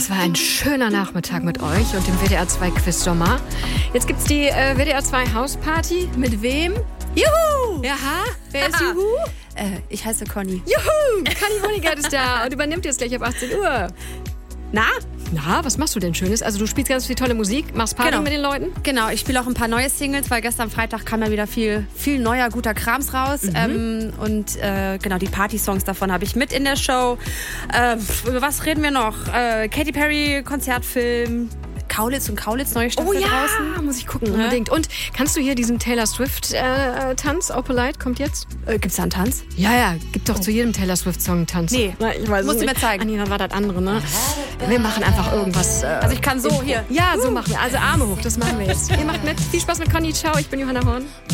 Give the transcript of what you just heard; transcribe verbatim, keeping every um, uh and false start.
war ein schöner Nachmittag mit euch und dem W D R zwei Quiz Sommer. Jetzt gibt's die äh, W D R zwei Hausparty. Mit wem? Juhu! Ja, wer ist Juhu? Äh, ich heiße Conny. Juhu! Conny Honigert ist da und übernimmt jetzt gleich ab achtzehn Uhr. Na? Na, was machst du denn Schönes? Also du spielst ganz viel tolle Musik, machst Party Genau. mit den Leuten? Genau, ich spiele auch ein paar neue Singles, weil gestern Freitag kam ja wieder viel, viel neuer, guter Krams raus. Mhm. Ähm, und äh, genau, die Party-Songs davon habe ich mit in der Show. Äh, über was reden wir noch? Äh, Katy Perry, Konzertfilm, Kaulitz und Kaulitz, neue Staffel Oh ja, draußen. muss ich gucken, Ja. unbedingt. Und kannst du hier diesen Taylor Swift-Tanz, äh, Opalite, kommt jetzt? Äh, gibt's da einen Tanz? Ja, ja, gibt doch zu jedem Taylor Swift-Song einen Tanz. Nee, Na, ich weiß musst es du nicht. mir zeigen. Ah, nee, dann war das andere, ne? Wir machen einfach irgendwas. Äh, Also ich kann so hier. Ja, so machen wir. Also Arme hoch, das machen wir jetzt. Ihr macht mit. Viel Spaß mit Conny. Ciao, ich bin Johanna Horn.